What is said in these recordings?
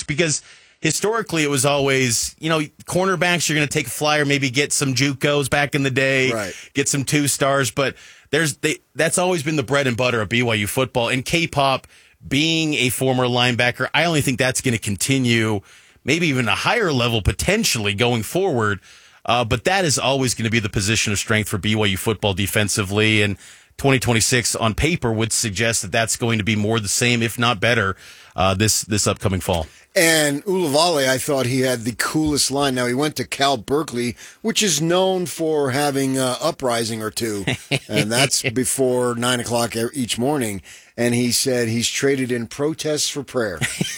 coach, because historically it was always, cornerbacks, you're going to take a flyer, maybe get some JUCOs back in the day, right, get some 2-stars, but that's always been the bread and butter of BYU football. And K-Pop, being a former linebacker, I only think that's going to continue, maybe even a higher level potentially going forward. But that is always going to be the position of strength for BYU football defensively. And 2026 on paper would suggest that that's going to be more the same, if not better, this upcoming fall. And Ulavale, I thought he had the coolest line. Now, he went to Cal Berkeley, which is known for having uprising or two, and that's before 9 o'clock each morning. And he said he's traded in protests for prayer.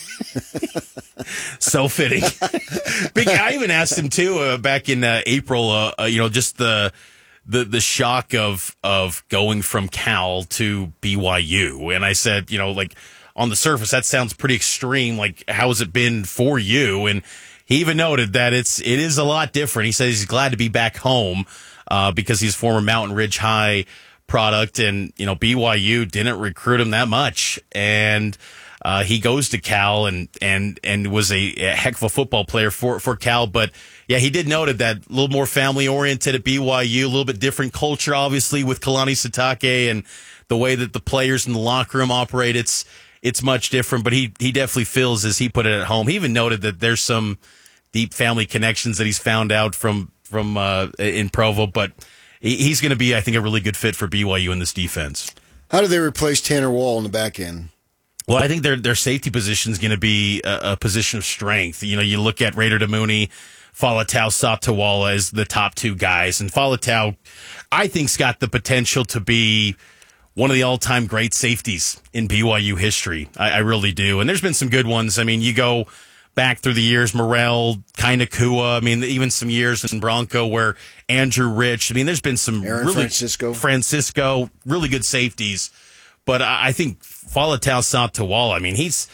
So fitting. I even asked him, too, back in April, just the shock of going from Cal to BYU. And I said, on the surface, that sounds pretty extreme. Like, how has it been for you? And he even noted that it is a lot different. He says he's glad to be back home because he's former Mountain Ridge High product, and BYU didn't recruit him that much. And he goes to Cal and was a heck of a football player for Cal. But yeah, he did note that a little more family oriented at BYU, a little bit different culture, obviously, with Kalani Sitake and the way that the players in the locker room operate. It's much different, but he definitely feels, as he put it, at home. He even noted that there's some deep family connections that he's found out from in Provo, but he's going to be, I think, a really good fit for BYU in this defense. How do they replace Tanner Wall in the back end? Well, I think their safety position is going to be a position of strength. You look at Raider Damuni, Faletau Satawala as the top two guys, and Faletau, I think, has got the potential to be one of the all-time great safeties in BYU history. I really do. And there's been some good ones. I mean, you go back through the years, Morrell, Kainakua. I mean, even some years in Bronco where Andrew Rich. I mean, there's been some Francisco, really good safeties. But I think Faletau Satawala, I mean, his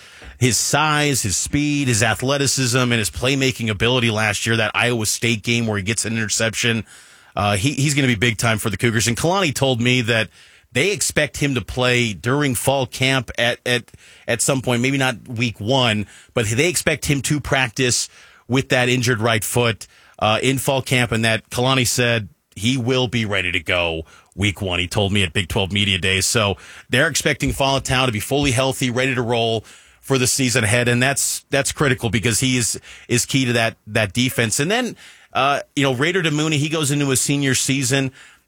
size, his speed, his athleticism, and his playmaking ability last year, that Iowa State game where he gets an interception, he's going to be big time for the Cougars. And Kalani told me that they expect him to play during fall camp at some point, maybe not week 1, but they expect him to practice with that injured right foot in fall camp, and that Kalani said he will be ready to go week 1. He told me at Big 12 Media Days. So they're expecting Faletau to be fully healthy, ready to roll for the season ahead, and that's critical because he is key to that defense. And then Raider Damuni, he goes into his senior season.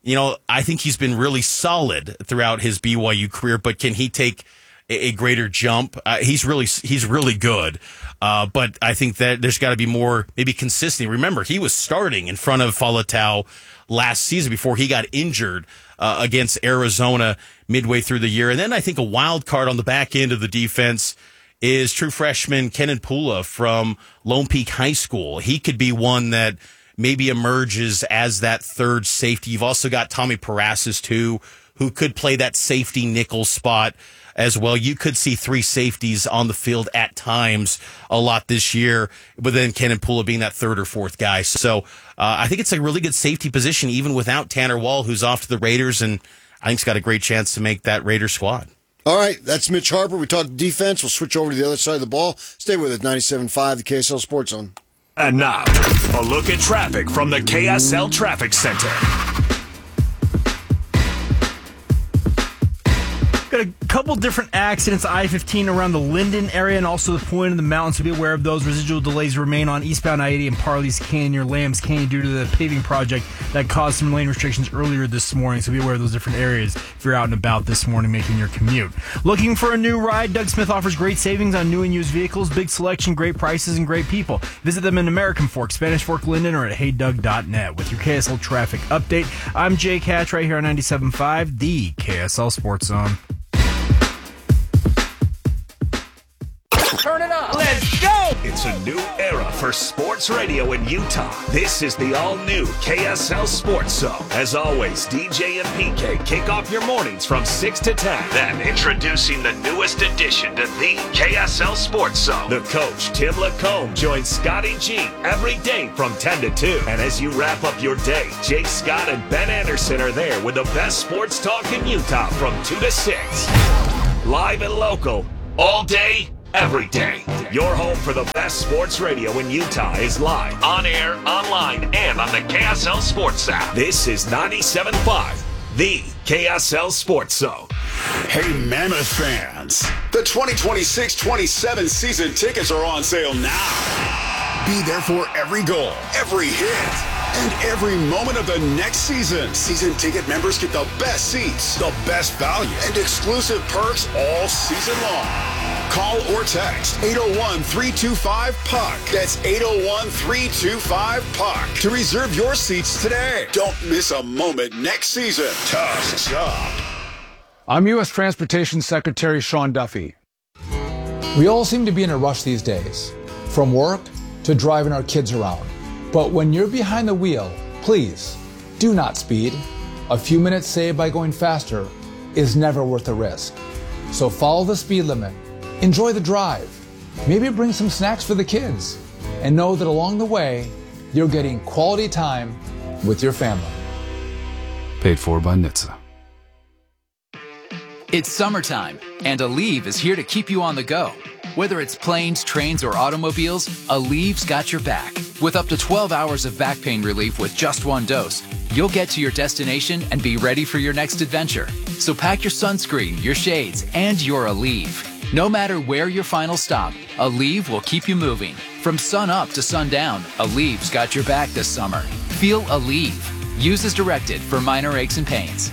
I think he's been really solid throughout his BYU career, but can he take a greater jump? He's really good. But I think that there's got to be more, maybe consistency. Remember, he was starting in front of Faletau last season before he got injured against Arizona midway through the year. And then I think a wild card on the back end of the defense is true freshman Kenan Pula from Lone Peak High School. He could be one that maybe emerges as that third safety. You've also got Tommy Parasis, too, who could play that safety nickel spot as well. You could see 3 safeties on the field at times a lot this year, but then Kenan Pula being that third or fourth guy. So I think it's a really good safety position, even without Tanner Wall, who's off to the Raiders, and I think he's got a great chance to make that Raiders squad. All right, that's Mitch Harper. We talked defense. We'll switch over to the other side of the ball. Stay with us, 97.5, the KSL Sports Zone. And now, a look at traffic from the KSL Traffic Center. Got a couple different accidents, I-15 around the Linden area and also the point of the mountains, so be aware of those. Residual delays remain on eastbound I-80 and Parley's Canyon near Lambs Canyon due to the paving project that caused some lane restrictions earlier this morning, so be aware of those different areas if you're out and about this morning making your commute. Looking for a new ride? Doug Smith offers great savings on new and used vehicles, big selection, great prices, and great people. Visit them in American Fork, Spanish Fork, Linden, or at heydoug.net. With your KSL traffic update, I'm Jake Hatch right here on 97.5, the KSL Sports Zone. Turn it up. Let's go! It's a new era for sports radio in Utah. This is the all-new KSL Sports Zone. As always, DJ and PK kick off your mornings from 6 to 10. Then, introducing the newest addition to the KSL Sports Zone. The coach, Tim Lacombe, joins Scotty G every day from 10 to 2. And as you wrap up your day, Jake Scott and Ben Anderson are there with the best sports talk in Utah from 2 to 6. Live and local, all day, every day. Your home for the best sports radio in Utah is live, on air, online, and on the KSL Sports app. This is 97.5, the KSL Sports Zone. Hey, Mammoth fans, the 2026-27 season tickets are on sale now. Be there for every goal, every hit, and every moment of the next season. Season ticket members get the best seats, the best value, and exclusive perks all season long. Call or text 801-325-PUCK. That's 801-325-PUCK to reserve your seats today. Don't miss a moment next season. Tusk's up. I'm U.S. Transportation Secretary Sean Duffy. We all seem to be in a rush these days, from work to driving our kids around. But when you're behind the wheel, please do not speed. A few minutes saved by going faster is never worth the risk. So follow the speed limit, enjoy the drive, maybe bring some snacks for the kids, and know that along the way, you're getting quality time with your family. Paid for by NHTSA. It's summertime, and Aleve is here to keep you on the go. Whether it's planes, trains, or automobiles, Aleve's got your back. With up to 12 hours of back pain relief with just one dose, you'll get to your destination and be ready for your next adventure. So pack your sunscreen, your shades, and your Aleve. No matter where your final stop, Aleve will keep you moving. From sun up to sundown, Aleve's got your back this summer. Feel Aleve. Use as directed for minor aches and pains.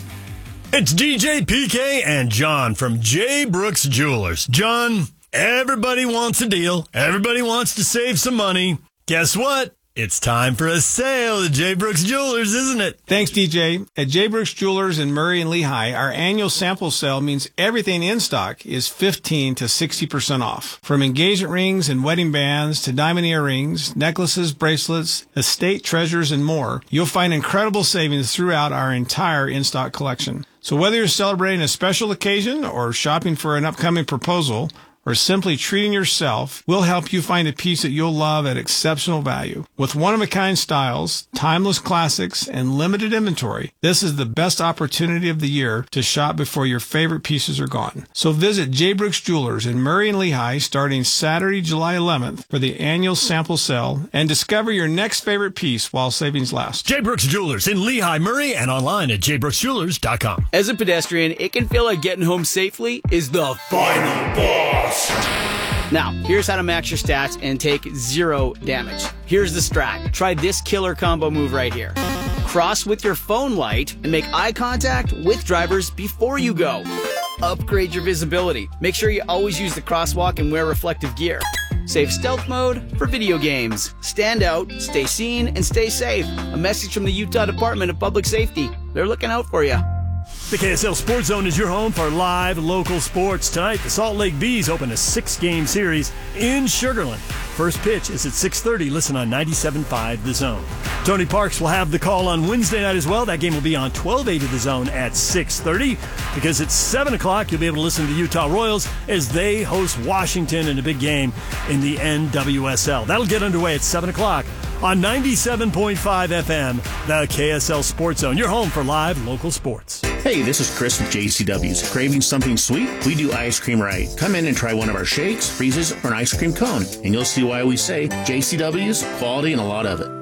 It's DJ PK and John from J. Brooks Jewelers. John, everybody wants a deal. Everybody wants to save some money. Guess what? It's time for a sale at J. Brooks Jewelers, isn't it? Thanks, DJ. At J. Brooks Jewelers in Murray and Lehigh, our annual sample sale means everything in stock is 15 to 60% off. From engagement rings and wedding bands to diamond earrings, necklaces, bracelets, estate treasures, and more, you'll find incredible savings throughout our entire in-stock collection. So whether you're celebrating a special occasion or shopping for an upcoming proposal, or simply treating yourself, we'll help you find a piece that you'll love at exceptional value. With one-of-a-kind styles, timeless classics, and limited inventory, this is the best opportunity of the year to shop before your favorite pieces are gone. So visit J. Brooks Jewelers in Murray and Lehigh starting Saturday, July 11th for the annual sample sale and discover your next favorite piece while savings last. J. Brooks Jewelers in Lehigh, Murray, and online at jbrooksjewelers.com. As a pedestrian, it can feel like getting home safely is the final boss. Now, here's how to max your stats and take 0 damage. Here's the strat. Try this killer combo move right here. Cross with your phone light and make eye contact with drivers before you go. Upgrade your visibility. Make sure you always use the crosswalk and wear reflective gear. Save stealth mode for video games. Stand out, stay seen, and stay safe. A message from the Utah Department of Public Safety. They're looking out for you. The KSL Sports Zone is your home for live local sports. Tonight, the Salt Lake Bees open a 6-game series in Sugar Land. First pitch is at 6:30. Listen on 97.5 The Zone. Tony Parks will have the call on Wednesday night as well. That game will be on 1280 The Zone at 6:30. Because it's 7 o'clock, you'll be able to listen to the Utah Royals as they host Washington in a big game in the NWSL. That'll get underway at 7 o'clock on 97.5 FM, the KSL Sports Zone, your home for live local sports. Hey, this is Chris with JCW's. Craving something sweet? We do ice cream right. Come in and try one of our shakes, freezes, or an ice cream cone, and you'll see why we say JCW's, quality, and a lot of it.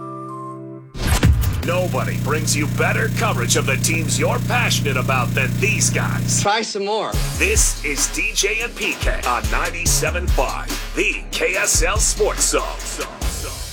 Nobody brings you better coverage of the teams you're passionate about than these guys. Try some more. This is DJ and PK on 97.5, the KSL Sports Zone.